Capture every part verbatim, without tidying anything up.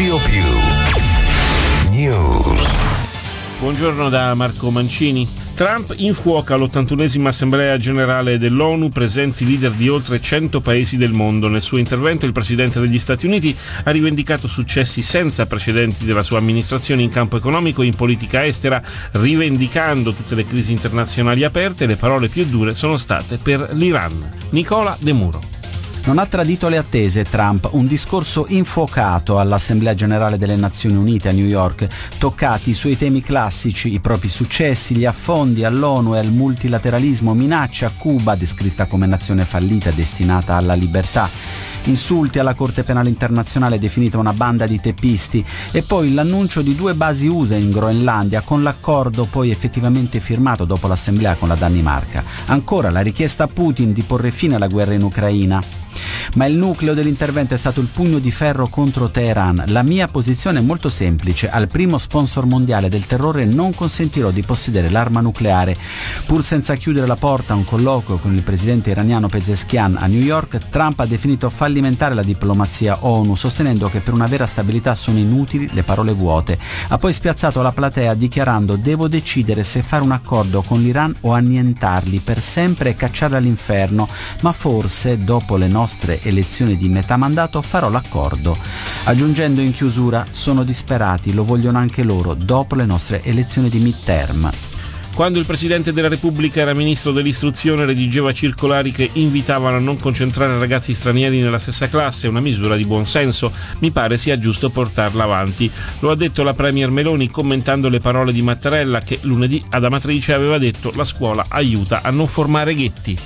Studio Più News. Buongiorno da Marco Mancini. Trump infuoca l'ottantunesima Assemblea Generale dell'ONU, presenti leader di oltre cento paesi del mondo. Nel suo intervento il Presidente degli Stati Uniti ha rivendicato successi senza precedenti della sua amministrazione in campo economico e in politica estera, rivendicando tutte le crisi internazionali aperte. Le parole più dure sono state per l'Iran. Nicola De Muro. Non ha tradito le attese Trump, un discorso infuocato all'Assemblea Generale delle Nazioni Unite a New York, toccati i suoi temi classici, i propri successi, gli affondi all'ONU e al multilateralismo, minaccia a Cuba, descritta come nazione fallita destinata alla libertà, insulti alla Corte Penale Internazionale definita una banda di teppisti e poi l'annuncio di due basi U S A in Groenlandia con l'accordo poi effettivamente firmato dopo l'assemblea con la Danimarca. Ancora la richiesta a Putin di porre fine alla guerra in Ucraina. Ma il nucleo dell'intervento è stato il pugno di ferro contro Teheran. La mia posizione è molto semplice: al primo sponsor mondiale del terrore non consentirò di possedere l'arma nucleare. Pur senza chiudere la porta a un colloquio con il presidente iraniano Pezeshkian a New York, Trump ha definito fallimentare la diplomazia ONU, sostenendo che per una vera stabilità sono inutili le parole vuote. Ha poi spiazzato la platea dichiarando: devo decidere se fare un accordo con l'Iran o annientarli per sempre e cacciarli all'inferno, ma forse dopo le nostre elezioni di metà mandato farò l'accordo, aggiungendo in chiusura: sono disperati, lo vogliono anche loro dopo le nostre elezioni di midterm. Quando il Presidente della Repubblica era Ministro dell'Istruzione redigeva circolari che invitavano a non concentrare ragazzi stranieri nella stessa classe, una misura di buon senso. Mi pare sia giusto portarla avanti. Lo ha detto la Premier Meloni commentando le parole di Mattarella, che lunedì ad Amatrice aveva detto: la scuola aiuta a non formare ghetti.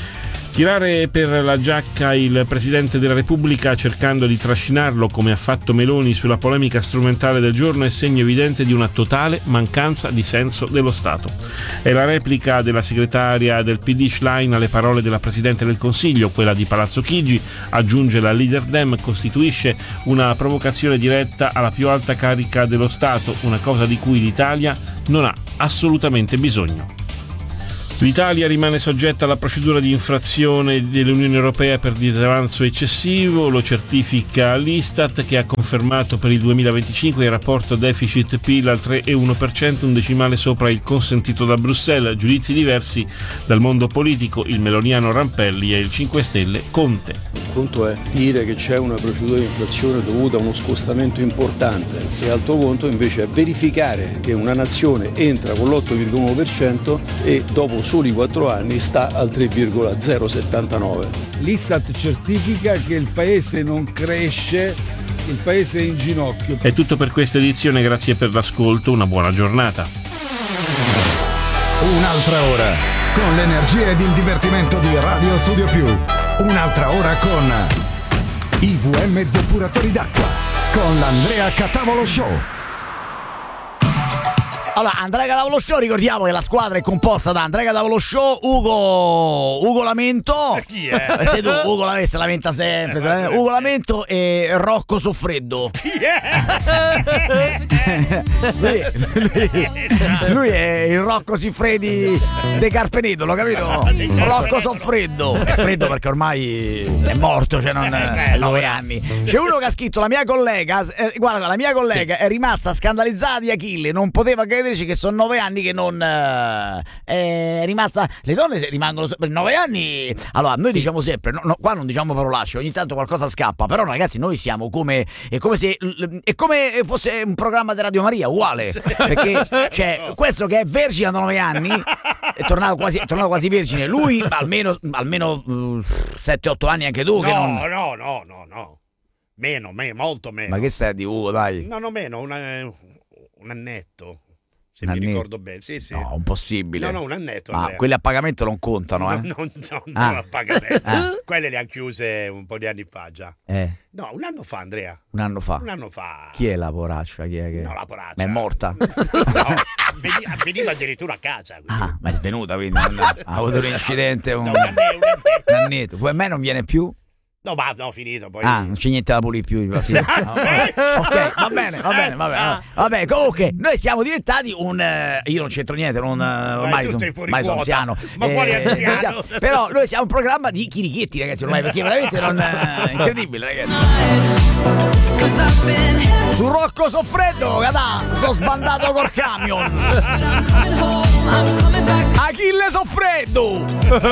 Tirare per la giacca il Presidente della Repubblica cercando di trascinarlo, come ha fatto Meloni, sulla polemica strumentale del giorno è segno evidente di una totale mancanza di senso dello Stato. È la replica della segretaria del P D Schlein alle parole della Presidente del Consiglio, quella di Palazzo Chigi, aggiunge la leader Dem, costituisce una provocazione diretta alla più alta carica dello Stato, una cosa di cui l'Italia non ha assolutamente bisogno. L'Italia rimane soggetta alla procedura di infrazione dell'Unione Europea per disavanzo eccessivo, lo certifica l'Istat, che ha confermato per il duemilaventicinque il rapporto deficit-P I L al tre virgola uno per cento, un decimale sopra il consentito da Bruxelles. Giudizi diversi dal mondo politico, il meloniano Rampelli e il cinque Stelle Conte. Un conto è dire che c'è una procedura di inflazione dovuta a uno scostamento importante e altro conto invece è verificare che una nazione entra con l'otto virgola uno per cento e dopo soli quattro anni sta al tre virgola zero settantanove. L'Istat certifica che il paese non cresce, il paese è in ginocchio. È tutto per questa edizione, grazie per l'ascolto, una buona giornata. Un'altra ora con l'energia ed il divertimento di Radio Studio Più. Un'altra ora con I V M Depuratori d'acqua con l'Andrea Catavolo Show. Allora, Andrea Catavolo Show, ricordiamo che la squadra è composta da Andrea Catavolo Show, Ugo Ugo Lamento. Chi è? Sei tu, Ugo Lamento, si lamenta sempre. Si lamenta. Ugo Lamento e Rocco Soffreddo. Chi è? lui, lui, lui è il Rocco Siffredi De Carpenedolo, capito? Rocco Soffreddo. È freddo perché ormai è morto, cioè non ha nove anni. C'è uno che ha scritto: la mia collega, eh, guarda, la mia collega è rimasta scandalizzata di Achille, non poteva credere che sono nove anni che non eh, è rimasta. Le donne rimangono per nove anni. Allora, noi diciamo sempre, no, no, qua non diciamo parolacce, ogni tanto qualcosa scappa, però ragazzi, noi siamo come è come se è come fosse un programma di Radio Maria, uguale, perché cioè questo che è vergine da nove anni è tornato quasi, è tornato quasi vergine, lui almeno almeno uh, sette otto anni anche tu, no, che non... no no no no meno, meno molto meno. Ma che stai di Ugo, dai? No no meno una, un annetto, se un mi annetto. ricordo bene. Sì, sì. No, impossibile. No, no, un annetto. Ma Andrea. quelli a pagamento non contano, eh? No, no, no, Ah. non a pagamento. Ah. Quelle le hanno chiuse un po' di anni fa già. Eh, No, un anno fa, Andrea. un anno fa. Un anno fa. Chi è la poraccia? Chi è che... No, la poraccia. Ma è morta? No, veniva, veniva addirittura a casa. quindi. Ah, ma è svenuta, quindi non ha avuto un incidente, un, No, un annetto, un annetto. un annetto. Poi a me non viene più? No, ma no, finito poi. Ah, non c'è niente da pulire più. Sì. Ok, va bene, va bene, va bene. Vabbè, comunque, noi siamo diventati un. Eh, io non c'entro niente, non. Eh, ormai tu sei sono, fuori ormai sono quota. anziano. Ma quali Eh, anziano? anziano. Però noi siamo un programma di chirichetti, ragazzi, ormai, perché veramente non. Eh, incredibile, ragazzi. Su Rocco Soffreddo, cadà, sto sbandato col camion. Achille Soffreddo.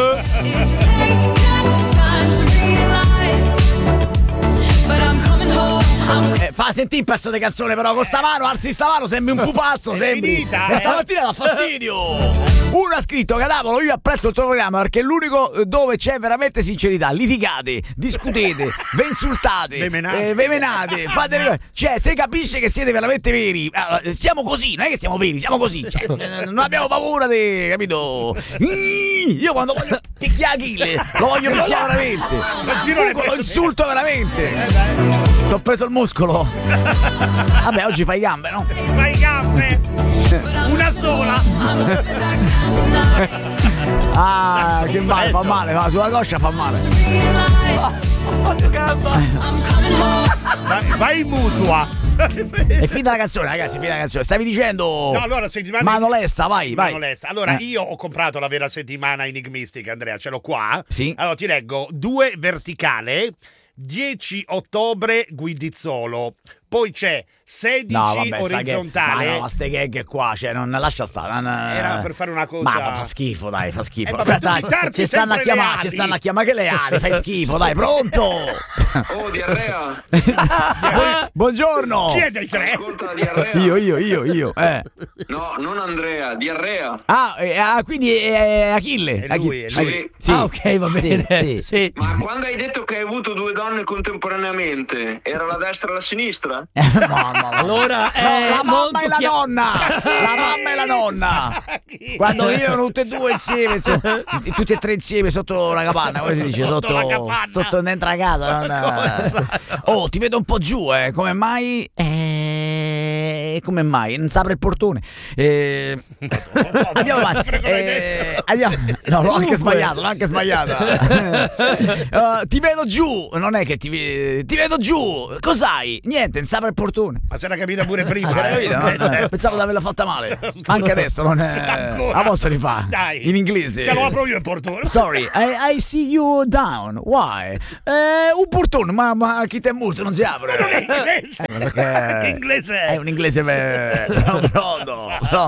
Eh, fa sentì un pezzo di canzone però con sta mano, alzi sta mano, sembri un pupazzo, sembri. finita, E eh? stamattina dà fastidio. Uno ha scritto: Cadavolo, io apprezzo il tuo programma perché è l'unico dove c'è veramente sincerità. Litigate, discutete, ve insultate, Ve menate. eh, ve menate, fate. Cioè, se capisce che siete veramente veri, allora, siamo così, non è che siamo veri, siamo così. Cioè, eh, non abbiamo paura di. Capito? Io quando voglio picchiare Achille, lo voglio picchiare veramente. Ugo, lo insulto veramente. Ti ho preso il muscolo. Vabbè, oggi fai gambe, no? Fai gambe. Una sola. Ah, che male, fa male, fa, sulla coscia fa male. Ho fatto gamba. Vai, vai in mutua. È finita la canzone, ragazzi, è finita la canzone. Stavi dicendo. No, allora, settimana... Mano lesta, vai, vai. Mano lesta. Allora, Eh. io ho comprato la vera settimana enigmistica, Andrea, ce l'ho qua. Sì. Allora, ti leggo: due verticale, dieci ottobre Guidizzolo. Poi c'è sedici No, vabbè, sta orizzontale. gag- ma no, ste gag qua, cioè, non lascia stare. Non... Era per fare una cosa. Ma, ma fa schifo, dai, fa schifo. Eh, vabbè, Dai, tu mi tarpi ci stanno a sempre le chiamare, ali. ci stanno a chiamare che le ali, fai schifo, dai, pronto? Oh, diarrea. Buongiorno. Chi è dei tre? Ascolta, diarrea. Io, io, io, io. Eh. No, non Andrea, diarrea. Ah, eh, ah, quindi è Achille. È lui, Achille. è lui. Sì. Ah, ok, va bene. Sì, sì. Ma quando hai detto che hai avuto due donne contemporaneamente, era la destra e la sinistra? Mamma, Allora, no, eh, la mamma molto e la chia- nonna. La mamma e la nonna. Quando vivono tutte e due insieme, so- tutti e tre insieme sotto una capanna, come si dice? Sotto Sotto, la capanna. sotto dentro la casa. non- Oh, ti vedo un po' giù, eh. Come mai? Eh, come mai? Non si apre il portone. Eh, andiamo avanti. Eh, andiamo. No, l'ho anche sbagliato, l'ho anche sbagliata. Eh, ti vedo giù. Non è che ti, ve- ti vedo giù. Cos'hai? Niente, non si apre il portone. Ma se l'ha capita pure prima. Ah, capito? eh, No, cioè. pensavo di averla fatta male. Anche adesso non è. Ancora. La posso rifare? Dai. In inglese. Te lo apro io il portone. Sorry, I, I see you down. Why? Eh, un portone, ma, ma chi ti è muto non si apre. Non è inglese. Perché Che inglese è è? un inglese per... no, pronto. No.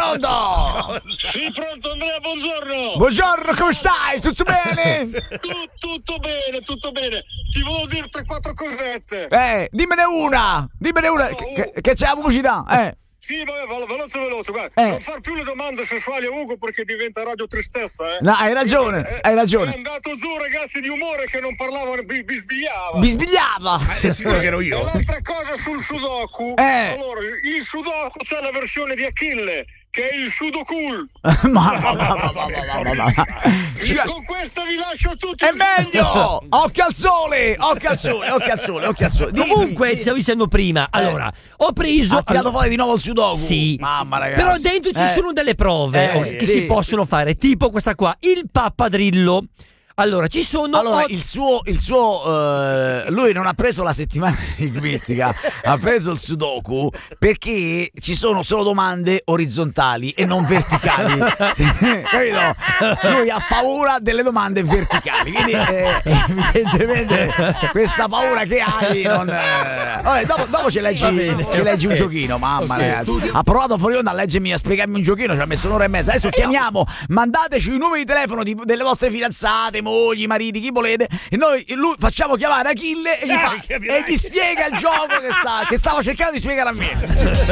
Pronto. Sì, pronto Andrea, buongiorno. Buongiorno, come stai? Tutto bene? Tu- tutto bene, tutto bene. Ti volevo dire tre quattro cosette. Eh, dimmene una. Dimmene una che, che c'è la pubblicità. Eh. Sì, vabbè, velo- veloce, veloce, guarda. Eh. Non far più le domande sessuali a Ugo perché diventa radio tristezza, eh. No, hai ragione, Eh, hai È ragione. andato giù ragazzi di umore che non parlavano, bi- bisbigliava. Bisbigliava. È sicuro che ero E io? l'altra cosa sul Sudoku, Eh. allora, il Sudoku c'è la versione di Achille, che è il Sudokul. ma, ma, ma, ma, ma, ma, ma, ma. Cioè, Con questo vi lascio tutti. è meglio! Occhio al sole! Occhio al sole, occhio al sole, occhio al sole. Dimmi, Comunque, ti dimmi. stavo dicendo prima. Allora, ho preso. Ha tirato fuori di nuovo il sudoku. Sì. Mamma ragazzi. Però dentro ci Eh. sono delle prove Eh, che sì. si possono fare, tipo questa qua, il pappadrillo. Allora, ci sono Allora, ot- il suo, il suo eh, lui non ha preso la settimana enigmistica, ha preso il sudoku perché ci sono solo domande orizzontali e non verticali. Capito? Lui ha paura delle domande verticali, quindi eh, evidentemente questa paura che hai non. Eh. Vabbè, dopo, dopo ci leggi, ci leggi un giochino, mamma ragazzi. Ha provato fuori onda a leggermi, a spiegarmi un giochino, ci ha messo un'ora e mezza. Adesso chiamiamo, mandateci i numeri di telefono di- delle vostre fidanzate, mogli, mariti, chi volete, e noi lui facciamo chiamare Achille e gli, Sai fa, che capirai. e gli spiega il gioco che, sta, che stava cercando di spiegare a me.